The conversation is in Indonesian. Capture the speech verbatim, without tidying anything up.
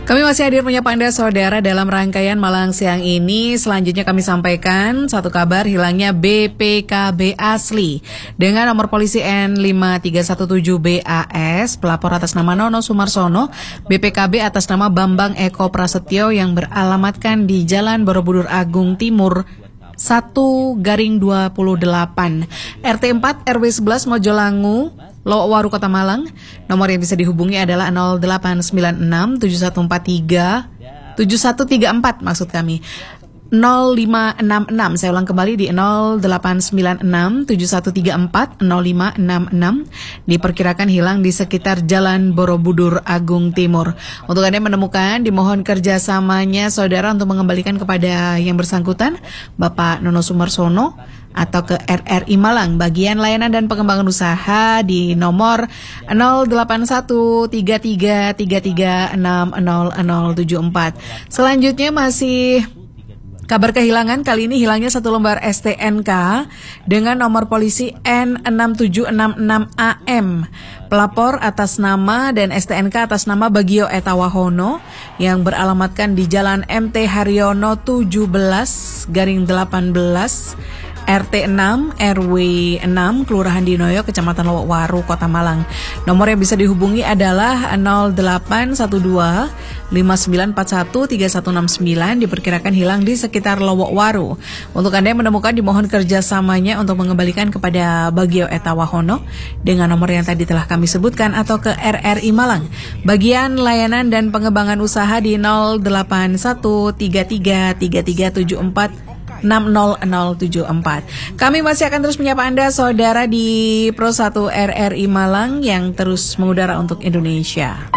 Kami masih hadir menyapa Anda saudara dalam rangkaian Malang Siang ini. Selanjutnya kami sampaikan satu kabar hilangnya B P K B asli dengan nomor polisi N lima tiga satu tujuh B A S, pelapor atas nama Nono Sumarsono, B P K B atas nama Bambang Eko Prasetyo yang beralamatkan di Jalan Borobudur Agung Timur satu garing dua puluh delapan R T empat R W sebelas Mojolangu, Lowaru, Kota Malang. Nomor yang bisa dihubungi adalah nol delapan sembilan enam tujuh satu empat tiga tujuh satu tiga empat maksud kami. nol lima enam enam, saya ulang kembali di nol delapan sembilan enam tujuh satu tiga empat nol lima enam enam, diperkirakan hilang di sekitar Jalan Borobudur Agung Timur. Untuk Anda yang menemukan, dimohon kerjasamanya saudara untuk mengembalikan kepada yang bersangkutan, Bapak Nono Sumarsono, atau ke R R I Malang, bagian layanan dan pengembangan usaha di nomor nol delapan satu tiga tiga tiga tiga enam nol nol tujuh empat. Selanjutnya masih kabar kehilangan, kali ini hilangnya satu lembar S T N K dengan nomor polisi N enam tujuh enam enam A M. Pelapor atas nama dan S T N K atas nama Bagio Etawahono yang beralamatkan di Jalan M T Haryono tujuh belas garing delapan belas R T enam R W enam Kelurahan Dinoyo, Kecamatan Lowaru, Kota Malang. Nomor yang bisa dihubungi adalah nol delapan satu dua lima sembilan empat satu tiga satu enam sembilan, diperkirakan hilang di sekitar Lowaru. Untuk Anda yang menemukan, dimohon kerjasamanya untuk mengembalikan kepada Bagio Etawahono dengan nomor yang tadi telah kami sebutkan atau ke R R I Malang, bagian layanan dan pengembangan usaha di nol delapan satu tiga tiga tiga tiga tujuh empat enam nol nol tujuh empat. Kami masih akan terus menyapa Anda saudara di Pro satu R R I Malang yang terus mengudara untuk Indonesia.